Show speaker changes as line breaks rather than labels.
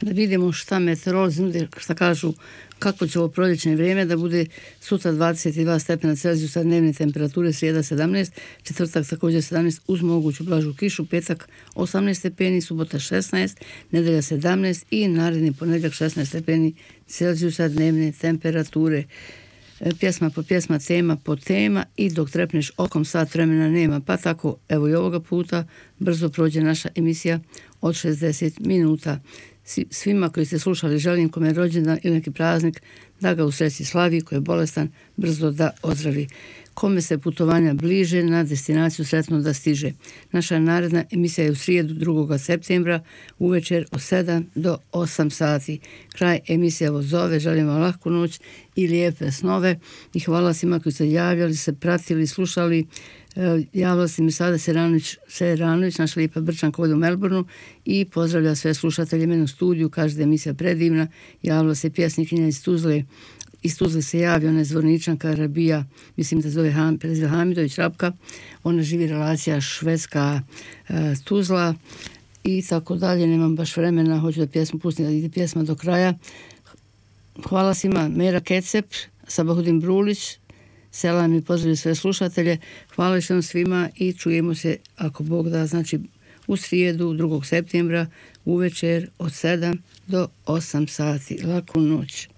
Da vidimo šta meteorolozi nude, šta kažu, kako će ovo proljećno vrijeme da bude sutra 22 stepena Celzijusa dnevne temperature, srijeda 17, četvrtak također 17 uz moguću blažu kišu, petak 18 stepeni, subota 16, nedelja 17 i naredni ponedjeljak 16 stepeni Celzijusa dnevne temperature. Pjesma po pjesma, tema po tema i dok trepneš okom sat vremena nema, pa tako evo i ovoga puta brzo prođe naša emisija od 60 minuta. Svima koji ste slušali želim kome je rođendan ili neki praznik da ga u sreći slavi, ko je bolestan brzo da ozdravi. Kome se putovanja bliže na destinaciju sretno da stiže. Naša naredna emisija je u srijedu 2. septembra uvečer od 7 do 8 sati. Kraj emisije vas zove, želim vam lahku noć i lijepe snove i hvala svima koji ste javljali, se pratili, slušali. Javila se mi sada Seranović, naša lijepa Brčanka ovdje u Melbourneu i pozdravlja sve slušatelje mene u studiju, kaže da je emisija predivna. Javila se pjesnikinja iz Tuzle. Iz Tuzle se javlja, ona je Zvorničanka Rabija, mislim da zove Hamidović Rabka, ona živi relacija Švedska Tuzla i tako dalje, nemam baš vremena, hoću da pjesmu pustim, da ide pjesma do kraja. Hvala svima, Mera Kecep, Sabahudin Brulić, selam i pozdravljaju sve slušatelje, hvala vam svima i čujemo se, ako Bog da, znači u srijedu 2. septembra uvečer od 7 do 8 sati. Laku noć.